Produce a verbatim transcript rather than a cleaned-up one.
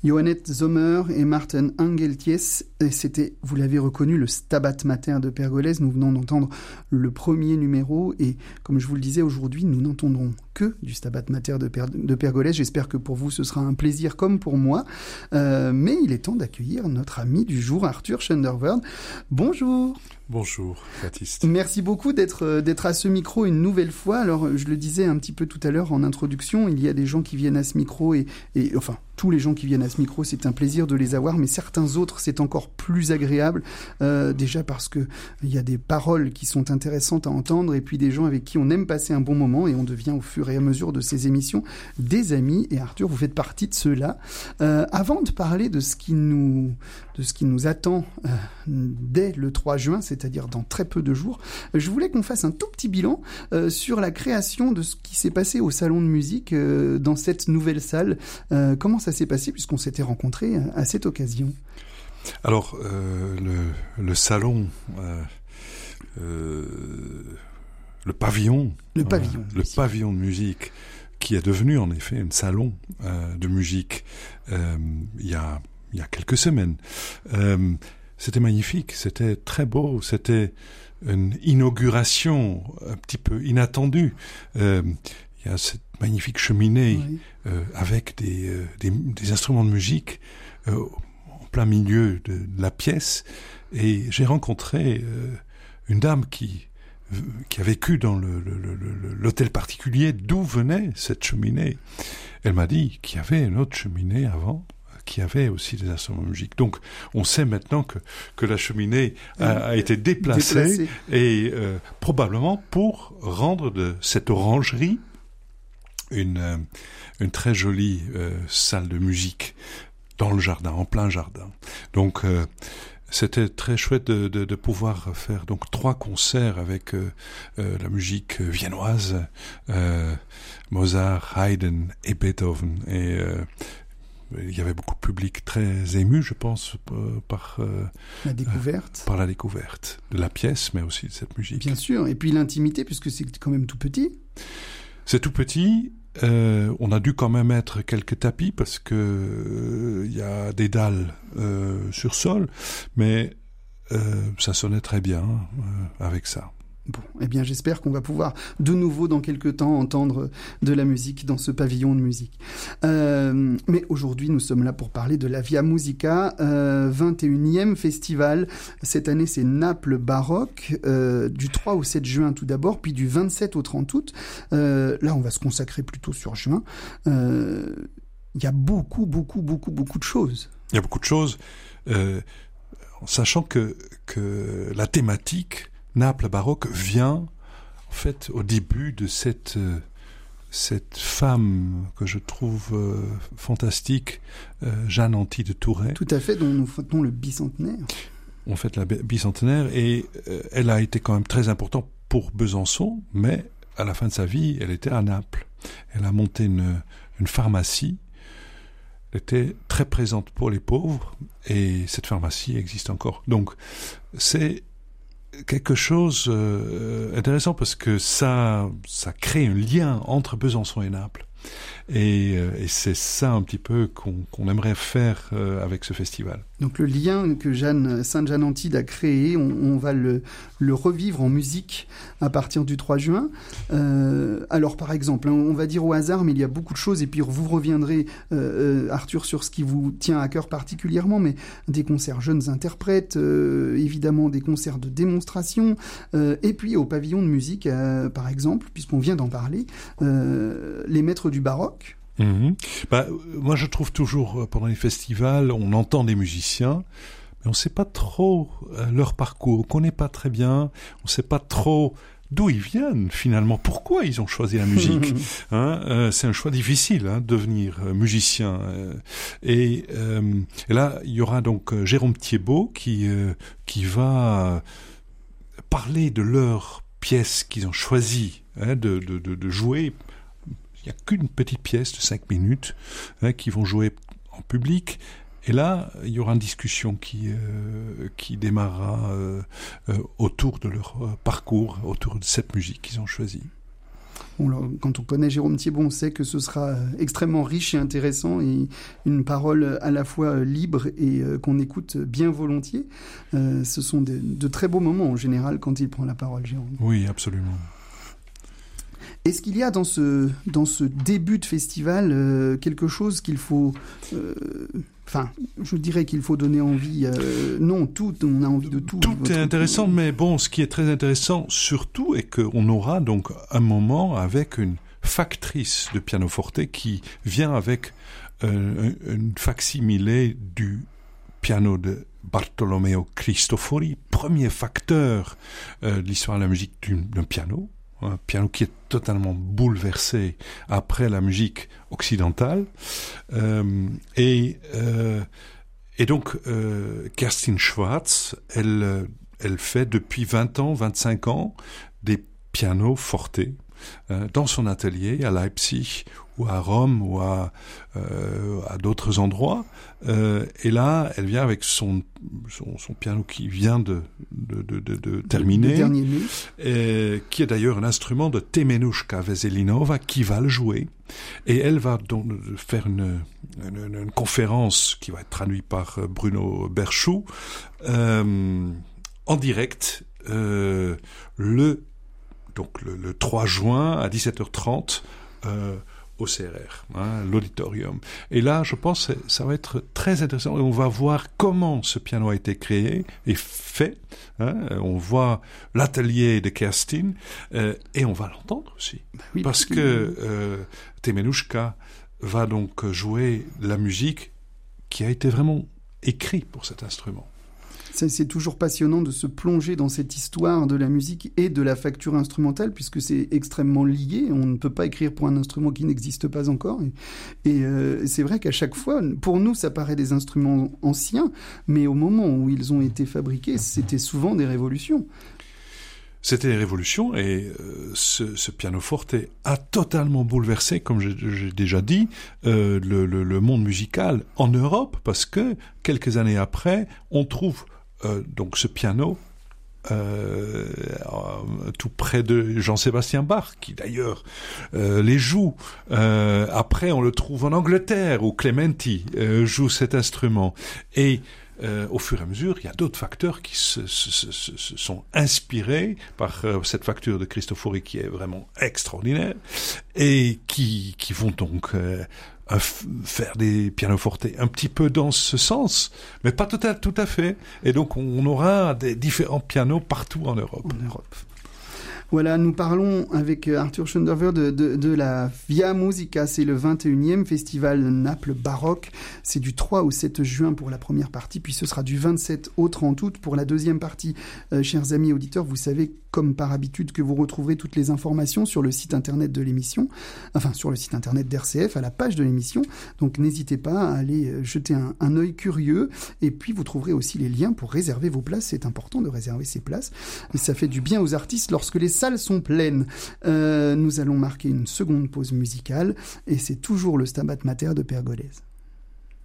Johannette Sommer et Martin Engeltjes. Et c'était, vous l'avez reconnu, le Stabat Mater de Pergolèse. Nous venons d'entendre le premier numéro et, comme je vous le disais, aujourd'hui, nous n'entendrons que du Stabat Mater de, per- de Pergolèse. J'espère que pour vous, ce sera un plaisir comme pour moi. Euh, mais il est temps d'accueillir notre ami du jour, Arthur Schoenderwerd. Bonjour. Bonjour, Baptiste. Merci beaucoup d'être, d'être à ce micro une nouvelle fois. Alors, je le disais un petit peu tout à l'heure en introduction, il y a des gens qui viennent à ce micro et, et enfin, tous les gens qui viennent à ce micro, c'est un plaisir de les avoir, mais certains autres, c'est encore plus agréable, euh, déjà parce que il y a des paroles qui sont intéressantes à entendre et puis des gens avec qui on aime passer un bon moment et on devient au fur et à mesure de ces émissions des amis. Et Arthur, vous faites partie de ceux-là. Euh, avant de parler de ce qui nous, de ce qui nous attend euh, dès le trois juin, c'est-à-dire dans très peu de jours, je voulais qu'on fasse un tout petit bilan euh, sur la création de ce qui s'est passé au salon de musique euh, dans cette nouvelle salle. Euh, comment ça s'est passé puisqu'on s'était rencontrés à cette occasion? Alors, euh, le, le salon, euh, euh, le pavillon, le pavillon, euh, le pavillon de musique, qui est devenu en effet un salon euh, de musique euh, il y a il y a quelques semaines. Euh, c'était magnifique, c'était très beau, c'était une inauguration un petit peu inattendue. Euh, il y a cette magnifique cheminée oui. euh, avec des, euh, des, des instruments de musique euh, en plein milieu de, de la pièce. Et j'ai rencontré euh, une dame qui, qui a vécu dans le, le, le, le, l'hôtel particulier d'où venait cette cheminée. Elle m'a dit qu'il y avait une autre cheminée avant, qui avait aussi des instruments de musique. Donc, on sait maintenant que, que la cheminée a, a été déplacée, déplacée. et euh, probablement pour rendre de cette orangerie une, euh, une très jolie euh, salle de musique dans le jardin, en plein jardin. Donc, euh, c'était très chouette de, de, de pouvoir faire donc trois concerts avec euh, euh, la musique viennoise, euh, Mozart, Haydn et Beethoven. Et euh, il y avait beaucoup de public très ému, je pense, par euh, la découverte, euh, par la découverte de la pièce, mais aussi de cette musique. Bien sûr, et puis l'intimité, puisque c'est quand même tout petit. C'est tout petit. Euh, on a dû quand même mettre quelques tapis parce que euh, il y a des dalles euh, sur sol, mais euh, ça sonnait très bien euh, avec ça. Bon, eh bien j'espère qu'on va pouvoir de nouveau dans quelques temps entendre de la musique dans ce pavillon de musique. Euh, mais aujourd'hui nous sommes là pour parler de la Via Musica, euh, vingt et unième festival. Cette année c'est Naples Baroque, euh, du trois au sept juin tout d'abord, puis du vingt-sept au trente août. Euh, là on va se consacrer plutôt sur juin. Euh, il y a beaucoup, beaucoup, beaucoup, beaucoup de choses. Il y a beaucoup de choses, euh, en sachant que, que la thématique Naples baroque vient en fait au début de cette euh, cette femme que je trouve euh, fantastique, euh, Jeanne Anty de Touret. Tout à fait, dont nous fêtons le bicentenaire. On fête la bicentenaire et euh, elle a été quand même très importante pour Besançon, mais à la fin de sa vie, elle était à Naples. Elle a monté une une pharmacie. Elle était très présente pour les pauvres et cette pharmacie existe encore. Donc c'est quelque chose euh, intéressant parce que ça, ça crée un lien entre Besançon et Naples. Et, euh, et c'est ça un petit peu qu'on, qu'on aimerait faire euh, avec ce festival. Donc le lien que Jeanne, Sainte Jeanne Antide a créé, on, on va le, le revivre en musique à partir du trois juin. Euh, alors par exemple, hein, on va dire au hasard, mais il y a beaucoup de choses, et puis vous reviendrez, euh, Arthur, sur ce qui vous tient à cœur particulièrement, mais des concerts jeunes interprètes, euh, évidemment des concerts de démonstration, euh, et puis au pavillon de musique, euh, par exemple, puisqu'on vient d'en parler, euh, les maîtres du baroque. Mmh. Bah, moi, je trouve toujours, pendant les festivals, on entend des musiciens, mais on ne sait pas trop euh, leur parcours, on ne connaît pas très bien, on ne sait pas trop d'où ils viennent finalement, pourquoi ils ont choisi la musique. hein, euh, c'est un choix difficile, hein, de devenir euh, musicien. Euh, et, euh, et là, il y aura donc euh, Jérôme Thiebaud qui, euh, qui va parler de leurs pièces qu'ils ont choisi hein, de, de, de, de jouer. Il n'y a qu'une petite pièce de cinq minutes hein, qui vont jouer en public. Et là, il y aura une discussion qui, euh, qui démarrera euh, euh, autour de leur euh, parcours, autour de cette musique qu'ils ont choisie. Bon, alors, quand on connaît Jérôme Thiébaut, on sait que ce sera extrêmement riche et intéressant et une parole à la fois libre et euh, qu'on écoute bien volontiers. Euh, ce sont de, de très beaux moments en général quand il prend la parole, Jérôme. Oui, absolument. Est-ce qu'il y a dans ce, dans ce début de festival euh, quelque chose qu'il faut... Euh, Enfin, je dirais qu'il faut donner envie. Euh, non, tout, on a envie de tout. Tout est intéressant, mais bon, ce qui est très intéressant surtout est qu'on aura donc un moment avec une factrice de pianoforte qui vient avec euh, une facsimilé du piano de Bartolomeo Cristofori, premier facteur euh, de l'histoire de la musique d'un piano. Un piano qui est totalement bouleversé après la musique occidentale. Euh, et, euh, et donc, euh, Kerstin Schwarz, elle, elle fait depuis vingt ans, vingt-cinq ans, des pianos forte euh, dans son atelier à Leipzig ou à Rome ou à, euh, à d'autres endroits. Euh, et là, elle vient avec son, son, son piano qui vient de, de, de, de, de terminer, et, qui est d'ailleurs un instrument de Temenushka Veselinova qui va le jouer. Et elle va donc faire une, une, une conférence qui va être traduite par Bruno Berchou euh, en direct euh, le, donc le, le trois juin à dix-sept heures trente euh, au C R R, hein, l'auditorium. Et là, je pense que ça va être très intéressant. Et on va voir comment ce piano a été créé et fait. Hein. On voit l'atelier de Kerstin euh, et on va l'entendre aussi. Ben oui, parce que euh, Temenushka va donc jouer la musique qui a été vraiment écrite pour cet instrument. C'est toujours passionnant de se plonger dans cette histoire de la musique et de la facture instrumentale, puisque c'est extrêmement lié. On ne peut pas écrire pour un instrument qui n'existe pas encore. Et, et euh, c'est vrai qu'à chaque fois, pour nous, ça paraît des instruments anciens, mais au moment où ils ont été fabriqués, c'était souvent des révolutions. C'était des révolutions et euh, ce, ce pianoforte a totalement bouleversé, comme j'ai déjà dit, euh, le, le, le monde musical en Europe, parce que quelques années après, on trouve Euh, donc ce piano euh, euh, tout près de Jean-Sébastien Bach, qui d'ailleurs euh, les joue. Euh, après, on le trouve en Angleterre, où Clementi euh, joue cet instrument. Et euh, au fur et à mesure, il y a d'autres facteurs qui se, se, se, se sont inspirés par euh, cette facture de Cristofori qui est vraiment extraordinaire et qui, qui vont donc euh, faire des pianoforte un petit peu dans ce sens, mais pas tout à, tout à fait. Et donc, on aura des différents pianos partout en Europe. En Europe. Voilà, nous parlons avec Arthur Schoendoerfer de, de, de la Via Musica. C'est le vingt et unième festival Naples baroque. C'est du trois au sept juin pour la première partie, puis ce sera du vingt-sept au trente août pour la deuxième partie. Euh, chers amis auditeurs, vous savez, comme par habitude, que vous retrouverez toutes les informations sur le site internet de l'émission, enfin sur le site internet d'R C F, à la page de l'émission. Donc n'hésitez pas à aller jeter un, un œil curieux. Et puis vous trouverez aussi les liens pour réserver vos places. C'est important de réserver ses places. Et ça fait du bien aux artistes lorsque les salles sont pleines. Euh, nous allons marquer une seconde pause musicale et c'est toujours le Stabat Mater de Pergolèse.